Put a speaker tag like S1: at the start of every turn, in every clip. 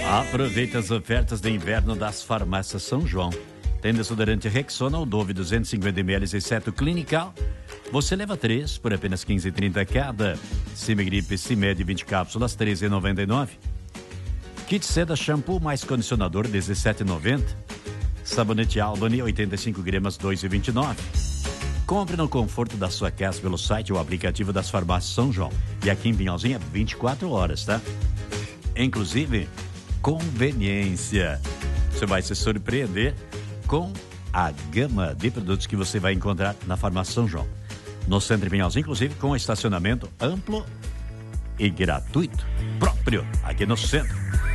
S1: Aproveite as ofertas de inverno das farmácias São João. Tem desodorante Rexona ou Dove 250ml, exceto Clinical. Você leva 3 por apenas 15,30 cada. Cimegripe Cimed 20 cápsulas, 13,99. Kit Seda shampoo mais condicionador, 17,90. Sabonete Albany 85 gramas, 2,29. Compre no conforto da sua casa pelo site ou aplicativo das farmácias São João. E aqui em Pinhalzinho é 24 horas, tá? Inclusive, conveniência. Você vai se surpreender com a gama de produtos que você vai encontrar na farmácia São João. No centro de Pinhalzinho, inclusive com estacionamento amplo e gratuito. Próprio, aqui no centro.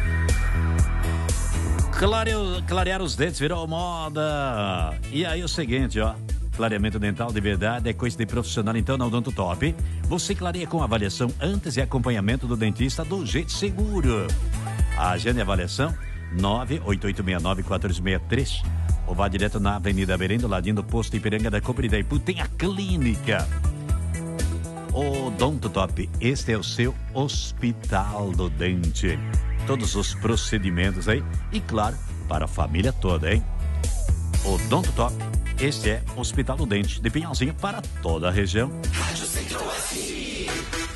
S1: Clarear os dentes virou moda. E aí o seguinte, ó. Clareamento dental de verdade é coisa de profissional, então na Odonto Top. Você clareia com avaliação antes e acompanhamento do dentista do jeito seguro. Agende a avaliação 98869-4263. Ou vá direto na Avenida Berém, do ladinho do posto Ipiranga da Copa de Itaipu. Tem a clínica Odonto Top. Este é o seu hospital do dente. Todos os procedimentos aí. E claro, para a família toda, hein? Odonto Top. Este é o Hospital do Dente de Pinhalzinho para toda a região.
S2: Rádio Central FM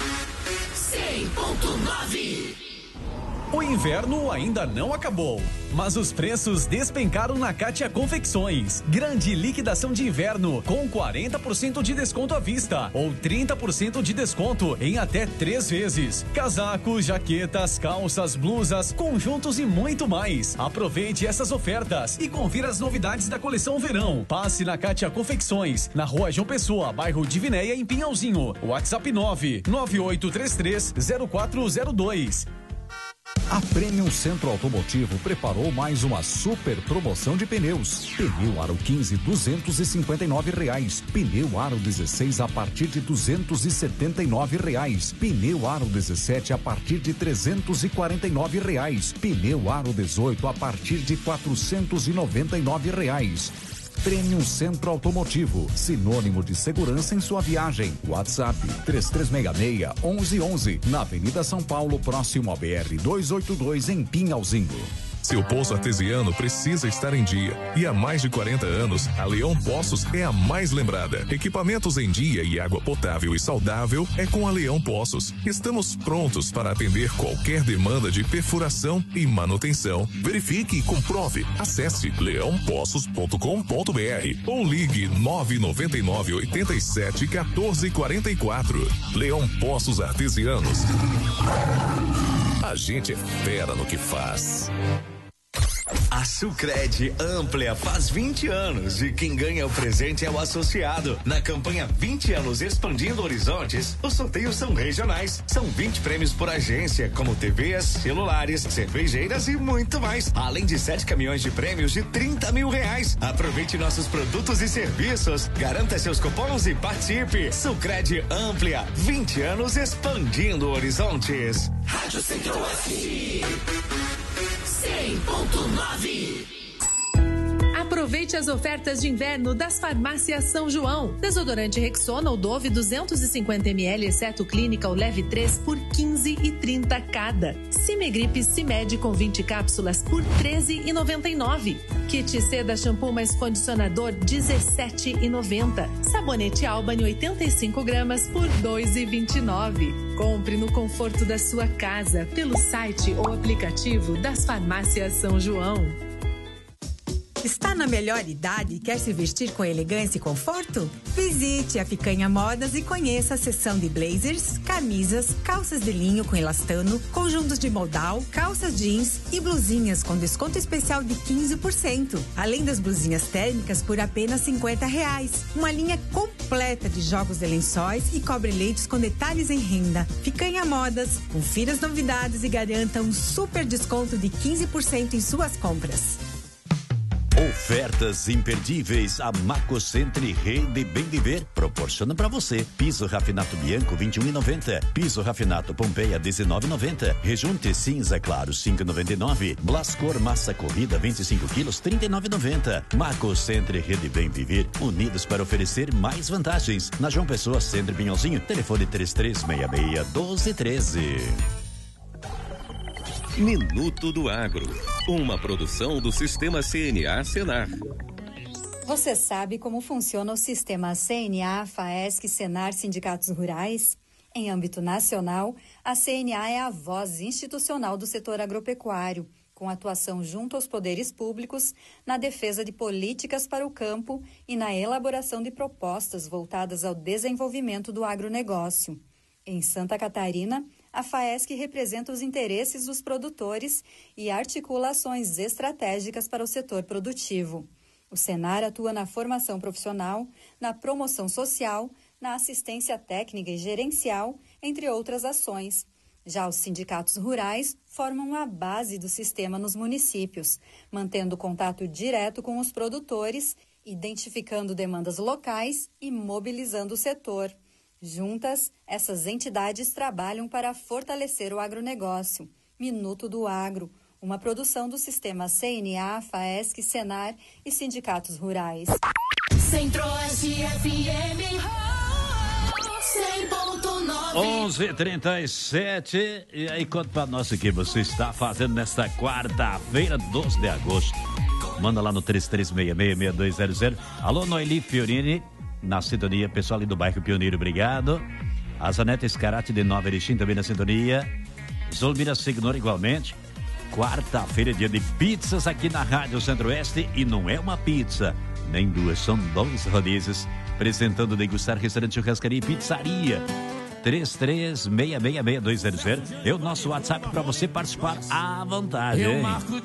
S2: 100.9.
S3: O inverno ainda não acabou, mas os preços despencaram na Kátia Confecções. Grande liquidação de inverno com 40% de desconto à vista ou 30% de desconto em até 3 vezes. Casacos, jaquetas, calças, blusas, conjuntos e muito mais. Aproveite essas ofertas e confira as novidades da coleção verão. Passe na Kátia Confecções, na Rua João Pessoa, bairro Divinéia, em Pinhalzinho. WhatsApp 998330402.
S4: A Premium Centro Automotivo preparou mais uma super promoção de pneus. Pneu Aro 15, R$259. Pneu Aro 16 a partir de R$279. Pneu Aro 17 a partir de R$349. Pneu Aro 18 a partir de R$499. Premium Centro Automotivo, sinônimo de segurança em sua viagem. WhatsApp 3366-1111, na Avenida São Paulo, próximo ao BR-282, em Pinhalzinho.
S5: Seu poço artesiano precisa estar em dia. E há mais de 40 anos, a Leão Poços é a mais lembrada. Equipamentos em dia e água potável e saudável é com a Leão Poços. Estamos prontos para atender qualquer demanda de perfuração e manutenção. Verifique e comprove. Acesse leãopoços.com.br ou ligue 999-87-1444. Leão Poços Artesianos. A gente é fera no que faz.
S6: A Sucred Amplia faz 20 anos e quem ganha o presente é o associado. Na campanha 20 anos expandindo horizontes, os sorteios são regionais. São 20 prêmios por agência, como TVs, celulares, cervejeiras e muito mais. Além de 7 caminhões de prêmios de R$30 mil. Aproveite nossos produtos e serviços. Garanta seus cupons e participe. Sucred Amplia, 20 anos expandindo horizontes.
S2: Rádio Central FM 100.9.
S7: Aproveite as ofertas de inverno das farmácias São João. Desodorante Rexona ou Dove 250ml, exceto Clinical, leve 3 por 15,30 cada. Cimegripe Cimed com 20 cápsulas por R$13,99. Kit Seda shampoo mais condicionador, R$17,90. Sabonete Albany 85 gramas por R$2,29. Compre no conforto da sua casa pelo site ou aplicativo das farmácias São João.
S8: Está na melhor idade e quer se vestir com elegância e conforto? Visite a Picanha Modas e conheça a seção de blazers, camisas, calças de linho com elastano, conjuntos de modal, calças jeans e blusinhas com desconto especial de 15%. Além das blusinhas térmicas por apenas R$50. Uma linha completa de jogos de lençóis e cobre-leitos com detalhes em renda. Picanha Modas. Confira as novidades e garanta um super desconto de 15% em suas compras.
S1: Ofertas imperdíveis. A Macocentro Rede Bem Viver proporciona para você. Piso Rafinato Bianco 21,90. Piso Rafinato Pompeia 19,90. Rejunte cinza claro 5,99. Blascor massa corrida 25 quilos 39,90. Macocentro Rede Bem Viver, unidos para oferecer mais vantagens. Na João Pessoa, Centro Pinhalzinho, telefone 3366-1213.
S9: Minuto do Agro, uma produção do Sistema CNA Senar.
S8: Você sabe como funciona o sistema CNA, FAESC, Senar, Sindicatos Rurais? Em âmbito nacional, a CNA é a voz institucional do setor agropecuário, com atuação junto aos poderes públicos, na defesa de políticas para o campo e na elaboração de propostas voltadas ao desenvolvimento do agronegócio. Em Santa Catarina, a FAESC representa os interesses dos produtores e articula ações estratégicas para o setor produtivo. O Senar atua na formação profissional, na promoção social, na assistência técnica e gerencial, entre outras ações. Já os sindicatos rurais formam a base do sistema nos municípios, mantendo contato direto com os produtores, identificando demandas locais e mobilizando o setor. Juntas, essas entidades trabalham para fortalecer o agronegócio. Minuto do Agro, uma produção do sistema CNA, FAESC, Senar e sindicatos rurais.
S2: Centro-Oeste FM 100.9.
S1: 11h37. E aí, conta pra nós o que você está fazendo nesta quarta-feira, 12 de agosto. Manda lá no 3366-6200. Alô, Noeli Fiorini, na sintonia, pessoal ali do bairro Pioneiro, obrigado. A Zanete Escarate de Nova Erechim também na sintonia. Zolmira Signor igualmente. Quarta-feira, dia de pizzas aqui na Rádio Centro-Oeste. E não é uma pizza, nem duas, são 2 rodízios. Apresentando Degustar Restaurante Churrascaria e Pizzaria. 33666200 é o nosso WhatsApp para você participar à vontade.